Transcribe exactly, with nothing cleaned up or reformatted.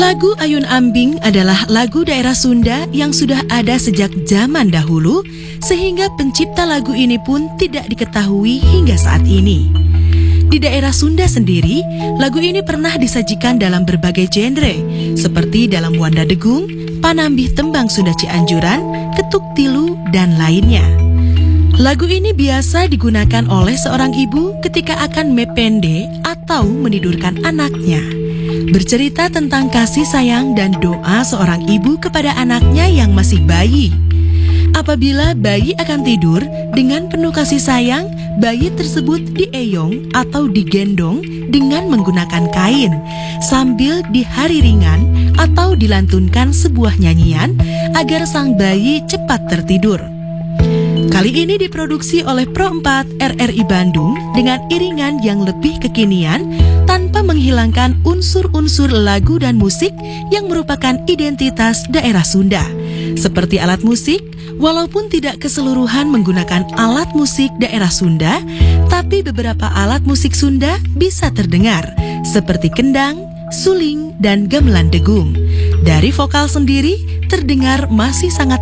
Lagu Ayun Ambing adalah lagu daerah Sunda yang sudah ada sejak zaman dahulu, sehingga pencipta lagu ini pun tidak diketahui hingga saat ini. Di daerah Sunda sendiri, lagu ini pernah disajikan dalam berbagai genre, seperti dalam Wanda Degung, Panambih Tembang Sunda Cianjuran, Ketuk Tilu, dan lainnya. Lagu ini biasa digunakan oleh seorang ibu ketika akan mepende atau menidurkan anaknya. Bercerita tentang kasih sayang dan doa seorang ibu kepada anaknya yang masih bayi. Apabila bayi akan tidur dengan penuh kasih sayang, bayi tersebut dieyong atau digendong dengan menggunakan kain, sambil dihariringan atau dilantunkan sebuah nyanyian agar sang bayi cepat tertidur. Kali ini diproduksi oleh Pro empat R R I Bandung dengan iringan yang lebih kekinian tanpa menghilangkan unsur-unsur lagu dan musik yang merupakan identitas daerah Sunda. Seperti alat musik, walaupun tidak keseluruhan menggunakan alat musik daerah Sunda, tapi beberapa alat musik Sunda bisa terdengar, seperti kendang, suling, dan gamelan degung. Dari vokal sendiri, terdengar masih sangat